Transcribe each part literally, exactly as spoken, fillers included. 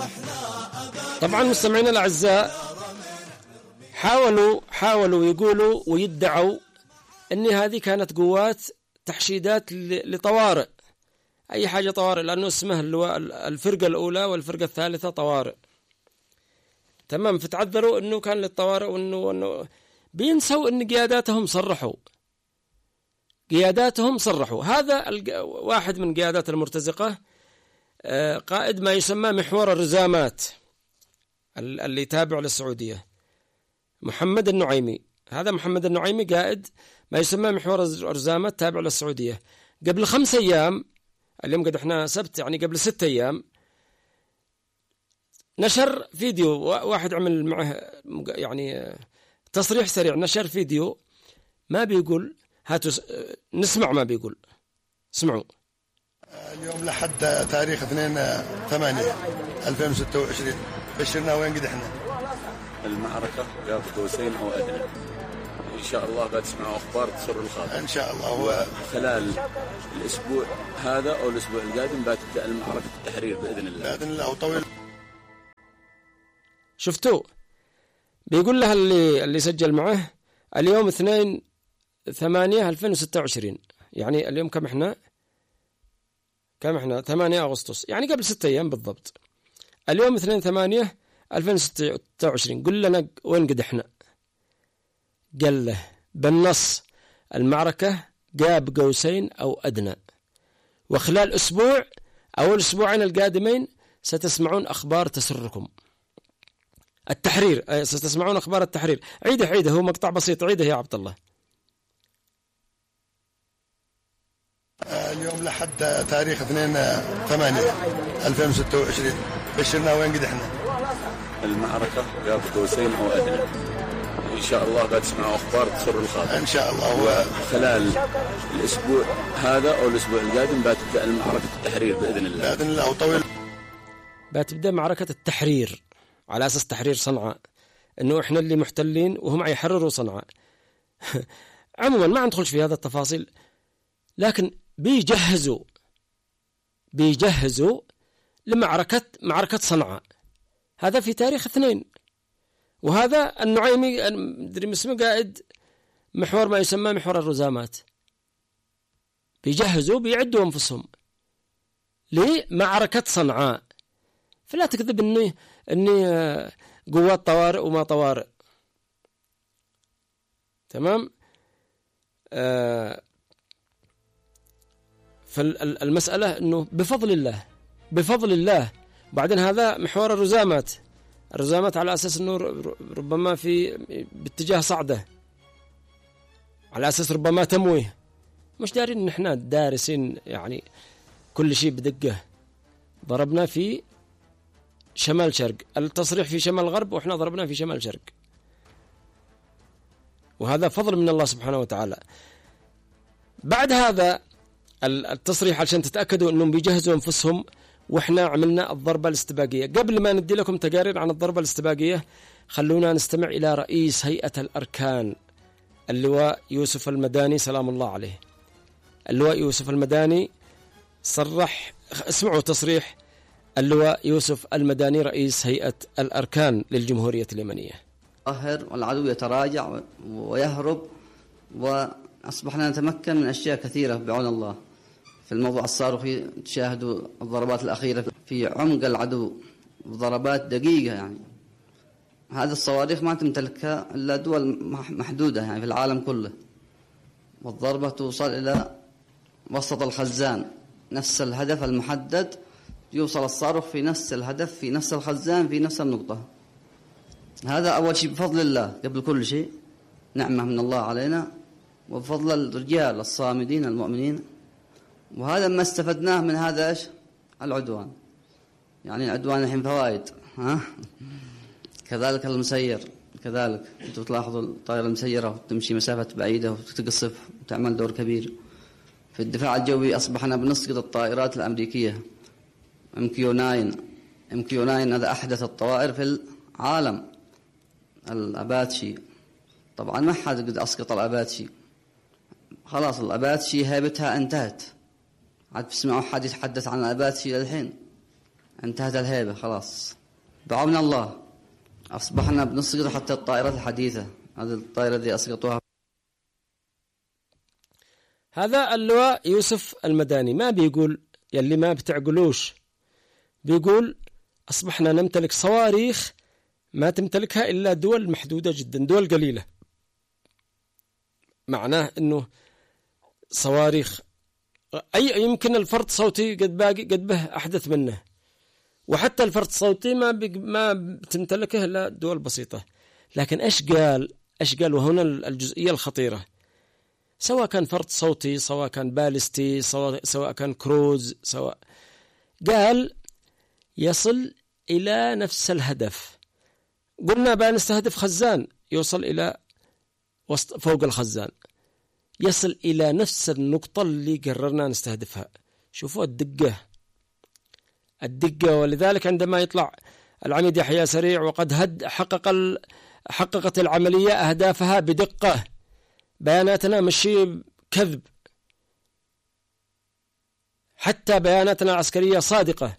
طبعا مستمعينا الأعزاء حاولوا حاولوا يقولوا ويدعوا أن هذه كانت قوات تحشيدات لطوارئ، أي حاجة طوارئ، لأنه اسمه الفرقة الأولى والفرقة الثالثة طوارئ. تمام، فتعذروا أنه كان للطوارئ، وأنه, أنه بينسوا أن قياداتهم صرحوا قياداتهم صرحوا هذا واحد من قيادات المرتزقة، قائد ما يسمى محور الرزامات اللي تابع للسعودية، محمد النعيمي. هذا محمد النعيمي قائد ما يسمى محور الرزامات تابع للسعودية. قبل خمس أيام، اليوم قد احنا سبت، يعني قبل ست أيام، نشر فيديو، واحد عمل معه يعني تصريح سريع، نشر فيديو ما بيقول، هاتوا نسمع ما بيقول، اسمعوا. اليوم لحد تاريخ اثنين ثمانية ألفين وستة وعشرين بشرنا وين قد احنا؟ المعركة قاب قوسين أو أدنى، إن شاء الله بتسمعوا أخبار تسر الخاطر إن شاء الله. هو خلال الأسبوع هذا أو الأسبوع القادم بتبدأ المعركة التحرير بإذن الله. بإذن الله. وطويل. شفتوا بيقول لها اللي اللي سجل معه اليوم اثنين ثمانية ألفين وستة وعشرين، يعني اليوم كم احنا كم احنا ثمانية أغسطس، يعني قبل ستة أيام بالضبط. اليوم اثنين ثمانية ألفين وستة وعشرين، قل لنا وين قد احنا؟ قال له بالنص المعركة قاب قوسين أو أدنى، وخلال أسبوع أو الأسبوعين القادمين ستسمعون أخبار تسركم. التحرير، ستسمعون أخبار التحرير. عيده عيده، هو مقطع بسيط، عيده يا عبد الله. اليوم لحد تاريخ اثنين ثمانية ألفين وستة وعشرين بشرنا وين قد احنا؟ المعركة قاب قوسين أو أدنى، إن شاء الله بتسمعوا أخبار تسر الخاطر إن شاء الله. هو خلال الأسبوع هذا أو الأسبوع القادم بتبدأ المعركة التحرير بإذن الله. بإذن الله. وطويل. بتبدأ معركة التحرير على أساس تحرير صنعاء، إنه إحنا اللي محتلين وهم يحرروا صنعاء. عموما ما ندخلش في هذا التفاصيل، لكن بيجهزوا بيجهزوا لمعركة معركة صنعاء. هذا في تاريخ اثنين، وهذا النعيمي مدري اسمه قائد محور ما يسمى محور الرزامات، بيجهزوا بيعدوا أنفسهم لمعركة صنعاء. فلا تكذب إني إني قوات طوارئ وما طوارئ. تمام. آه فالمسألة إنه بفضل الله بفضل الله. بعدين هذا محور الرزامات، الرزامات على أساس إنه ربما في باتجاه صعدة، على أساس ربما تمويه. مش دارين إن إحنا دارسين يعني كل شيء بدقة. ضربنا في شمال شرق، التصريح في شمال غرب، وإحنا ضربنا في شمال شرق، وهذا فضل من الله سبحانه وتعالى. بعد هذا التصريح عشان تتأكدوا أنهم بيجهزوا أنفسهم، وإحنا عملنا الضربة الاستباقية. قبل ما ندي لكم تقارير عن الضربة الاستباقية، خلونا نستمع إلى رئيس هيئة الأركان اللواء يوسف المداني سلام الله عليه. اللواء يوسف المداني صرح، اسمعوا تصريح اللواء يوسف المداني رئيس هيئة الأركان للجمهورية اليمنية. ظاهر والعدو يتراجع ويهرب، وأصبحنا نتمكن من أشياء كثيرة بعون الله. في الموضوع الصاروخي تشاهدوا الضربات الأخيرة في عمق العدو، ضربات دقيقة. يعني هذه الصواريخ ما تمتلكها إلا دول محدودة يعني في العالم كله، والضربة توصل إلى وسط الخزان، نفس الهدف المحدد يوصل الصاروخ في نفس الهدف في نفس الخزان في نفس النقطة. هذا أول شيء بفضل الله قبل كل شيء، نعمة من الله علينا، وبفضل الرجال الصامدين المؤمنين. وهذا ما استفدناه من هذا إيش؟ العدوان. يعني العدوان الحين فوائد، ها؟ كذلك المسير، كذلك أنتم تلاحظوا الطائرة المسيرة تمشي مسافة بعيدة وتقصف وتعمل دور كبير. في الدفاع الجوي أصبحنا بنسقط الطائرات الأمريكية إم كيو تسعة. إم كيو تسعة هذا أحدث الطوائر في العالم. الأباتشي طبعا ما حد قد أسقط الأباتشي، خلاص الأباتشي هيبتها انتهت، عاد بسمعوا حد يتحدث عن الأباتشي للحين. انتهت الهيبة خلاص. بعون الله أصبحنا بنسقط حتى الطائرات الحديثة، هذه الطائرة اللي أسقطوها. هذا اللواء يوسف المداني ما بيقول يلي ما بتعقلوش، بيقول أصبحنا نمتلك صواريخ ما تمتلكها إلا دول محدودة جدا، دول قليلة. معناه أنه صواريخ أي يمكن الفرط صوتي قد باقي قد به أحدث منه، وحتى الفرط الصوتي ما ما بتمتلكه إلا دول بسيطة. لكن إيش قال إيش قال وهنا الجزئية الخطيرة، سواء كان فرط صوتي، سواء كان باليستي، سواء سواء كان كروز، سواء قال يصل إلى نفس الهدف. قلنا بنستهدف خزان يوصل إلى وسط فوق الخزان، يصل إلى نفس النقطة اللي قررنا نستهدفها. شوفوا الدقة الدقة ولذلك عندما يطلع العميد يحيى سريع وقد هد حقق ال... حققت العملية أهدافها بدقة، بياناتنا مشي كذب، حتى بياناتنا العسكرية صادقة.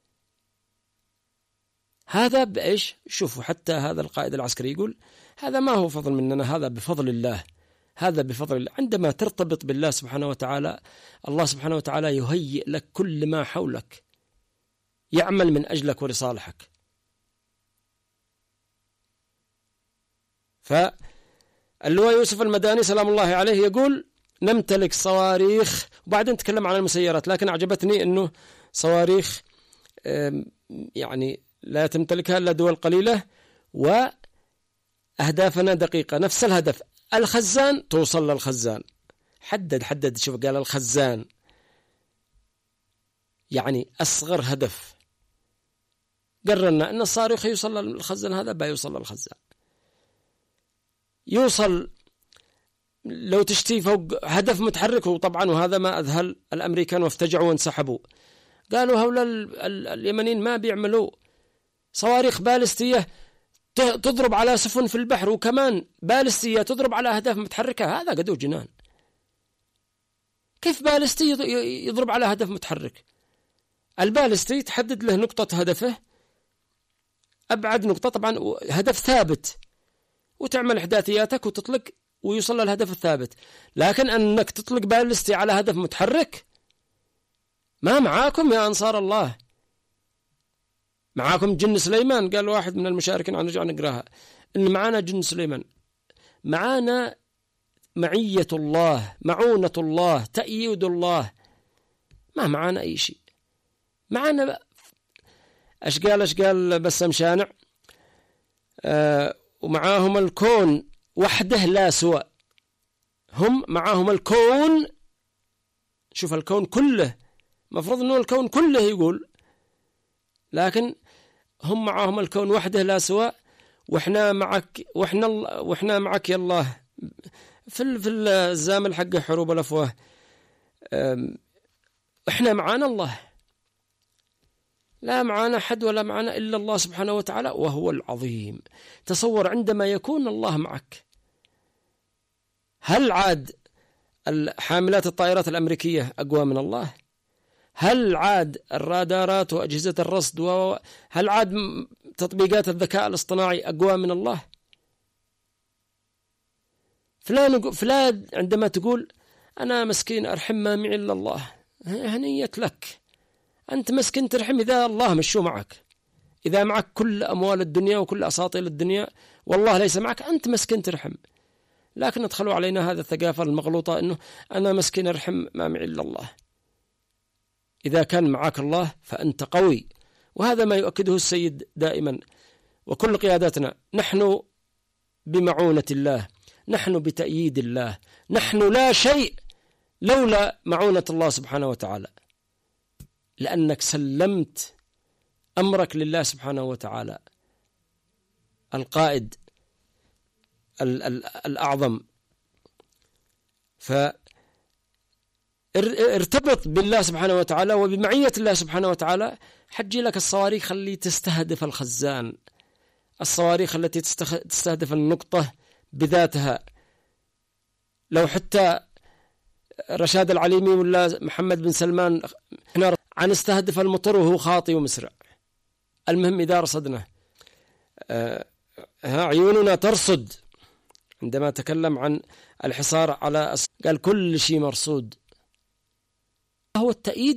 هذا بإيش؟ شوفوا حتى هذا القائد العسكري يقول هذا ما هو فضل مننا، هذا بفضل الله، هذا بفضل الله. عندما ترتبط بالله سبحانه وتعالى، الله سبحانه وتعالى يهيئ لك كل ما حولك، يعمل من أجلك ولصالحك. فاللواء يوسف المداني سلام الله عليه يقول نمتلك صواريخ، وبعدين تكلم عن المسيرات، لكن أعجبتني أنه صواريخ يعني لا تمتلكها إلا دول قليلة، وأهدافنا دقيقة، نفس الهدف الخزان توصل للخزان. حدد حدد شوف قال الخزان، يعني أصغر هدف. قررنا أن الصاروخ يوصل للخزان، هذا بيوصل للخزان، يوصل لو تشتي فوق هدف متحرك. وطبعا وهذا ما أذهل الأمريكان وافتجعوا وانسحبوا، قالوا هؤلاء اليمنيين ما بيعملوا صواريخ باليستية تضرب على سفن في البحر، وكمان باليستية تضرب على أهداف متحركة، هذا قدو جنان. كيف باليستي يضرب على هدف متحرك؟ الباليستي تحدد له نقطة هدفه، أبعد نقطة طبعا هدف ثابت، وتعمل إحداثياتك وتطلق ويوصل للهدف الثابت. لكن أنك تطلق باليستي على هدف متحرك، ما معاكم يا أنصار الله، معاكم جن سليمان. قال واحد من المشاركين عن نرجع نقراها إن معانا جن سليمان، معانا معية الله، معونة الله، تأييد الله، ما معانا أي شيء. معانا أش قال أش قال بسام شانع آه ومعاهم الكون وحده لا سوى. هم معاهم الكون، شوف الكون كله، مفروض أنه الكون كله يقول، لكن هم معاهم الكون وحده لا سوى، وإحنا معك وإحنا وإحنا معك يا الله. في في الزامل حق حروب الأفواه إحنا معانا الله، لا معانا حد ولا معانا إلا الله سبحانه وتعالى وهو العظيم. تصور عندما يكون الله معك، هل عاد حاملات الطائرات الأمريكية أقوى من الله؟ هل عاد الرادارات وأجهزة الرصد وهل عاد تطبيقات الذكاء الاصطناعي أقوى من الله؟ فلان فلان عندما تقول أنا مسكين أرحم ما معي إلا الله، هنية لك، أنت مسكين ترحم إذا الله مشوا معك. إذا معك كل أموال الدنيا وكل أساطيل الدنيا والله ليس معك، أنت مسكين ترحم. لكن ادخلوا علينا هذا الثقافة المغلوطة أنه أنا مسكين أرحم ما معي إلا الله. إذا كان معك الله فأنت قوي، وهذا ما يؤكده السيد دائما وكل قياداتنا. نحن بمعونة الله، نحن بتأييد الله، نحن لا شيء لولا معونة الله سبحانه وتعالى، لأنك سلمت أمرك لله سبحانه وتعالى القائد الأعظم. فارتبط بالله سبحانه وتعالى وبمعية الله سبحانه وتعالى، حجي لك الصواريخ اللي تستهدف الخزان، الصواريخ التي تستهدف النقطة بذاتها. لو حتى رشاد العليمي ولا محمد بن سلمان احنا عن استهدف المطر وهو خاطي ومسرع، المهم إذا رصدنا ها عيوننا ترصد عندما تكلم عن الحصار على قال كل شيء مرصود. هو التأييد